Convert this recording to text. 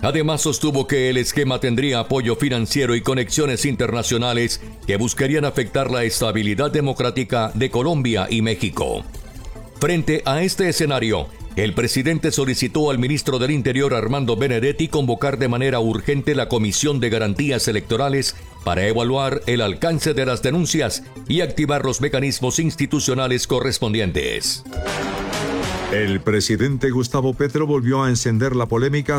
Además, sostuvo que el esquema tendría apoyo financiero y conexiones internacionales que buscarían afectar la estabilidad democrática de Colombia y México. Frente a este escenario, el presidente solicitó al ministro del Interior, Armando Benedetti, convocar de manera urgente la Comisión de Garantías Electorales para evaluar el alcance de las denuncias y activar los mecanismos institucionales correspondientes. El presidente Gustavo Petro volvió a encender la polémica